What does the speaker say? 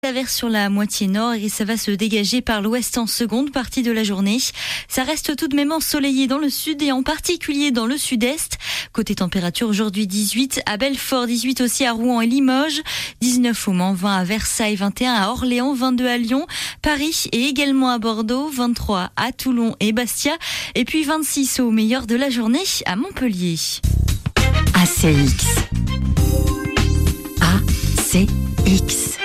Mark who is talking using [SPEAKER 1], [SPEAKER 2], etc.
[SPEAKER 1] S'avère sur la moitié nord et ça va se dégager par l'ouest en seconde partie de la journée. Ça reste tout de même ensoleillé dans le sud et en particulier dans le sud-est. Côté température, aujourd'hui 18 à Belfort, 18 aussi à Rouen et Limoges, 19 au Mans, 20 à Versailles, 21 à Orléans, 22 à Lyon, Paris et également à Bordeaux, 23 à Toulon et Bastia et puis 26 au meilleur de la journée à Montpellier.
[SPEAKER 2] ACX. ACX.